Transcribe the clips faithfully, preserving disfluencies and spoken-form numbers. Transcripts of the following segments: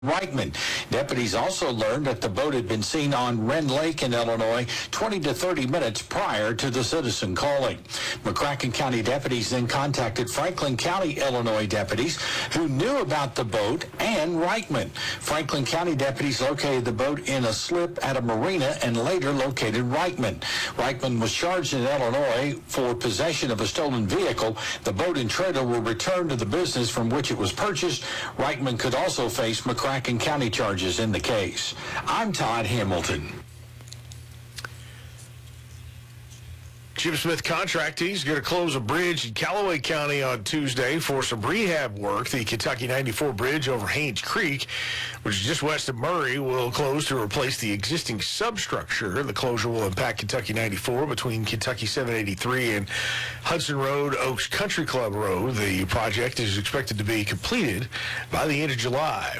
Reichman. Deputies also learned that the boat had been seen on Wren Lake in Illinois twenty to thirty minutes prior to the citizen calling. McCracken County deputies then contacted Franklin County, Illinois deputies who knew about the boat and Reichman. Franklin County deputies located the boat in a slip at a marina and later located Reichman. Reichman was charged in Illinois for possession of a stolen vehicle. The boat and trailer were returned to the business from which it was purchased. Reichman could also face McCracken County charges in the case. I'm Todd Hamilton. Jim Smith Contracting is going to close a bridge in Callaway County on Tuesday for some rehab work. The Kentucky ninety-four bridge over Haynes Creek, which is just west of Murray, will close to replace the existing substructure. The closure will impact Kentucky ninety-four between Kentucky seven eighty-three and Hudson Road, Oaks Country Club Road. The project is expected to be completed by the end of July.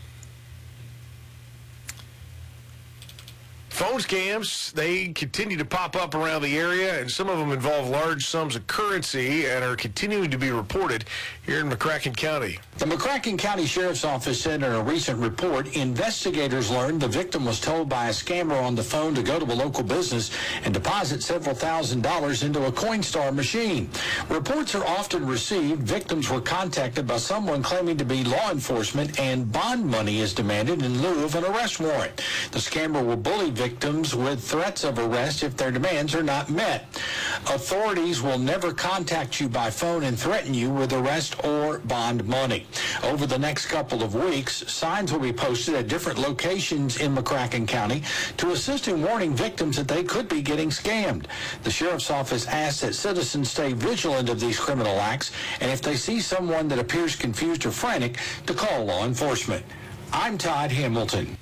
Phone scams, they continue to pop up around the area, and some of them involve large sums of currency and are continuing to be reported here in McCracken County. The McCracken County Sheriff's Office said in a recent report, investigators learned the victim was told by a scammer on the phone to go to a local business and deposit several thousand dollars into a Coinstar machine. Reports are often received. Victims were contacted by someone claiming to be law enforcement, and bond money is demanded in lieu of an arrest warrant. The scammer will bully victims victims with threats of arrest if their demands are not met. Authorities will never contact you by phone and threaten you with arrest or bond money. Over the next couple of weeks, signs will be posted at different locations in McCracken County to assist in warning victims that they could be getting scammed. The Sheriff's Office asks that citizens stay vigilant of these criminal acts, and if they see someone that appears confused or frantic, to call law enforcement. I'm Todd Hamilton.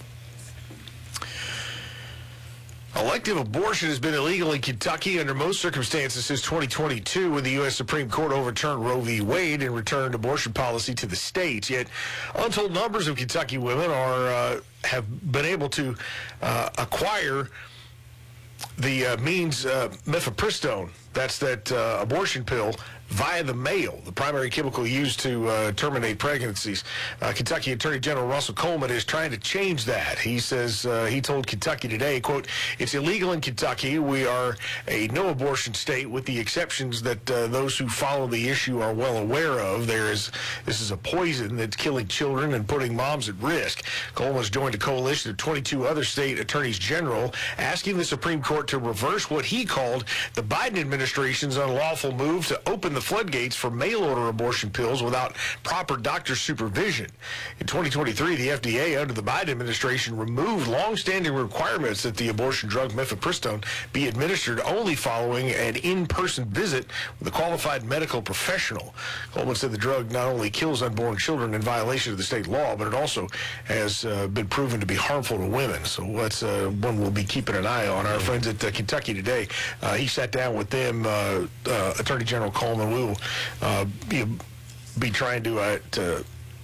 Elective abortion has been illegal in Kentucky under most circumstances since twenty twenty-two, when the U S Supreme Court overturned Roe v. Wade and returned abortion policy to the states. Yet, untold numbers of Kentucky women are uh, have been able to uh, acquire the uh, means uh, mifepristone. That's that uh, abortion pill via the mail, the primary chemical used to uh, terminate pregnancies. Uh, Kentucky Attorney General Russell Coleman is trying to change that. He says, uh, he told Kentucky Today, quote, "It's illegal in Kentucky. We are a no-abortion state with the exceptions that uh, those who follow the issue are well aware of. There is, this is a poison that's killing children and putting moms at risk." Coleman has joined a coalition of twenty-two other state attorneys general asking the Supreme Court to reverse what he called the Biden administration's unlawful move to open the floodgates for mail-order abortion pills without proper doctor supervision. In twenty twenty-three, the F D A under the Biden administration removed long-standing requirements that the abortion drug mifepristone be administered only following an in-person visit with a qualified medical professional. Coleman said the drug not only kills unborn children in violation of the state law, but it also has uh, been proven to be harmful to women. So that's uh, one we'll be keeping an eye on. Our friends at uh, Kentucky Today, uh, he sat down with them, uh, uh, Attorney General Coleman. We will uh, be, be trying to, uh, to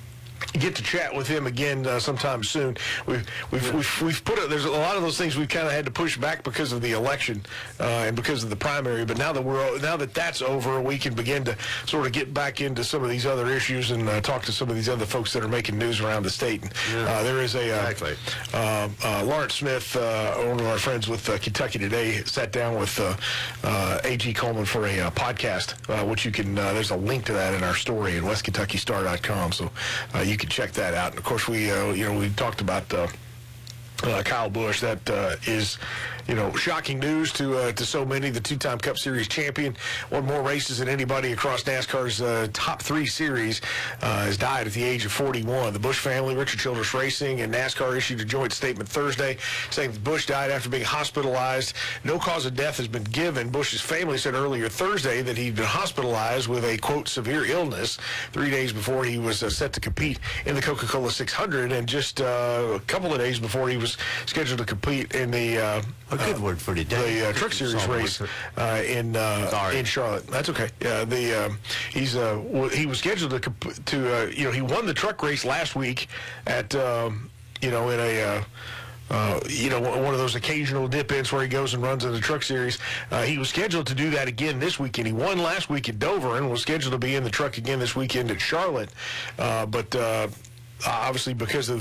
get to chat with him again uh, sometime soon. We've we've we've, we've put it. There's a lot of those things we've kind of had to push back because of the election uh, and because of the primary. But now that we're now that that's over, we can begin to sort of get back into some of these other issues and uh, talk to some of these other folks that are making news around the state. And, yeah. uh, there is a uh, exactly. uh, uh, Lawrence Smith, uh, one of our friends with uh, Kentucky Today, sat down with uh, uh, A G Coleman for a uh, podcast, uh, which you can. Uh, there's a link to that in our story at west kentucky star dot com. So uh, you can check that out. And of course, we uh, you know we talked about uh, uh, Kyle Busch. That uh, is you know shocking news to uh, to so many. The two-time Cup Series champion, won more races than anybody across NASCAR's uh, top three series, uh, has died at the age of forty-one. The Busch family, Richard Childress Racing, and NASCAR issued a joint statement Thursday saying that Busch died after being hospitalized. No cause of death has been given. Busch's family said earlier Thursday that he'd been hospitalized with a, quote, severe illness three days before he was uh, set to compete in the Coca-Cola six hundred, and just uh, a couple of days before he was scheduled to compete in the uh, a good uh, word for today. The uh, Truck Series race uh, in uh, in Charlotte. That's okay. Yeah, the um, he's uh, w- he was scheduled to comp- to uh, you know he won the truck race last week at um, you know in a. Uh, Uh, you know, one of those occasional dip-ins where he goes and runs in the Truck Series. Uh, he was scheduled to do that again this weekend. He won last week at Dover and was scheduled to be in the truck again this weekend at Charlotte. Uh, but uh, obviously because of